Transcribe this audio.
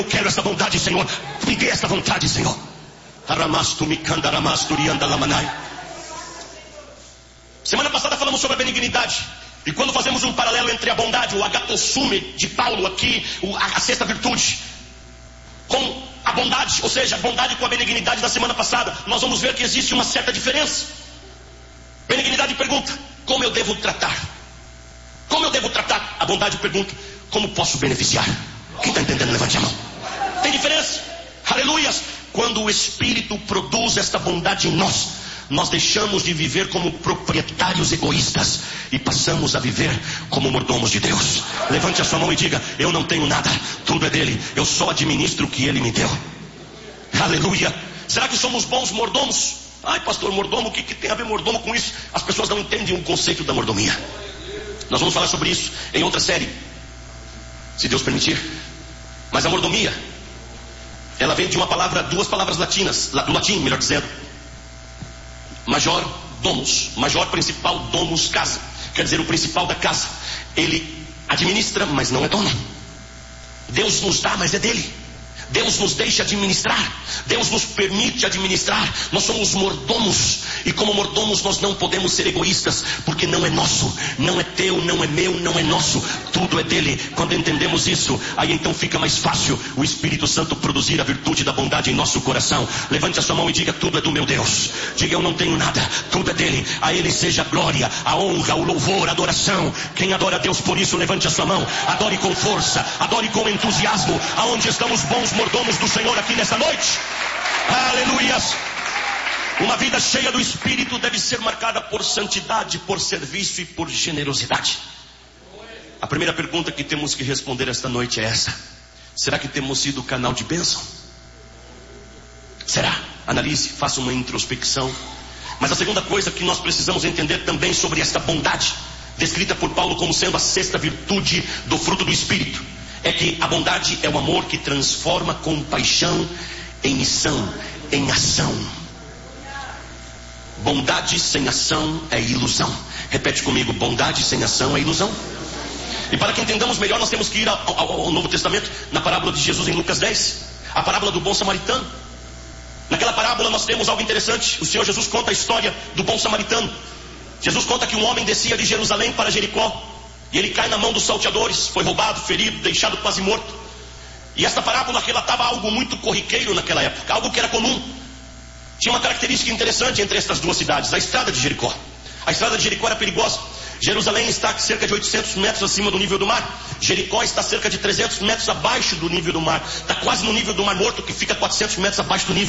Eu quero essa bondade, Senhor. Me dê essa vontade, Senhor. Semana passada falamos sobre a benignidade. E quando fazemos um paralelo entre a bondade, o agatossume de Paulo aqui, a sexta virtude, com a bondade, ou seja, a bondade com a benignidade da semana passada, nós vamos ver que existe uma certa diferença. Benignidade pergunta: como eu devo tratar? Como eu devo tratar? A bondade pergunta: como posso beneficiar? Quem está entendendo, levante a mão. Tem diferença? Aleluias! Quando o Espírito produz esta bondade em nós, nós deixamos de viver como proprietários egoístas e passamos a viver como mordomos de Deus. Levante a sua mão e diga: eu não tenho nada, tudo é dele, eu só administro o que ele me deu. Aleluia! Será que somos bons mordomos? Ai, pastor, mordomo, o que tem a ver mordomo com isso? As pessoas não entendem o conceito da mordomia. Nós vamos falar sobre isso em outra série, se Deus permitir. Mas a mordomia, ela vem de uma palavra, duas palavras latinas, do latim, melhor dizendo. Major, domus. Major, principal, domus, casa. Quer dizer, o principal da casa. Ele administra, mas não é dono. Deus nos dá, mas é dele. Deus nos deixa administrar. Deus nos permite administrar. Nós somos mordomos. E como mordomos nós não podemos ser egoístas, porque não é nosso, não é teu, não é meu, não é nosso, tudo é dele. Quando entendemos isso, aí então fica mais fácil o Espírito Santo produzir a virtude da bondade em nosso coração. Levante a sua mão e diga: tudo é do meu Deus. Diga: eu não tenho nada, tudo é dele. A ele seja a glória, a honra, o louvor, a adoração. Quem adora a Deus por isso, levante a sua mão. Adore com força, adore com entusiasmo. Aonde estão os bons mordomos do Senhor aqui nessa noite? Aleluias! Uma vida cheia do Espírito deve ser marcada por santidade, por serviço e por generosidade. A primeira pergunta que temos que responder esta noite é essa: será que temos sido canal de bênção? Será? Analise, faça uma introspecção. Mas a segunda coisa que nós precisamos entender também sobre esta bondade, descrita por Paulo como sendo a sexta virtude do fruto do Espírito, é que a bondade é o amor que transforma compaixão em missão, em ação. Bondade sem ação é ilusão. Repete comigo: bondade sem ação é ilusão. E para que entendamos melhor, nós temos que ir ao Novo Testamento, na parábola de Jesus em Lucas 10, a parábola do bom samaritano. Naquela parábola nós temos algo interessante. O Senhor Jesus conta a história do bom samaritano. Jesus conta que um homem descia de Jerusalém para Jericó, e ele cai na mão dos salteadores, foi roubado, ferido, deixado quase morto. E esta parábola relatava algo muito corriqueiro naquela época, algo que era comum. Tinha uma característica interessante entre estas duas cidades: a estrada de Jericó. A estrada de Jericó era perigosa. Jerusalém está a cerca de 800 metros acima do nível do mar. Jericó está a cerca de 300 metros abaixo do nível do mar. Está quase no nível do Mar Morto, que fica 400 metros abaixo do nível.